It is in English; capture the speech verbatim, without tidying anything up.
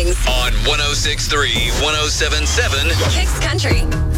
mornings on one oh six point three, one oh seven point seven Kicks Country.